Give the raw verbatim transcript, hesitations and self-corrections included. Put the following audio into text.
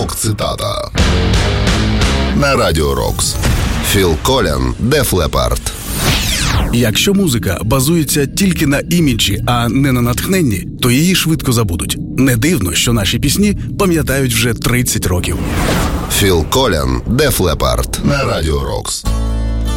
Рок-цитата на Радіо Рокс. Філ Колін, Def Leppard. Якщо музика базується тільки на іміджі, а не на натхненні, то її швидко забудуть. Не дивно, що наші пісні пам'ятають вже тридцять років. Філ Колін, Def Leppard на Радіо Рокс.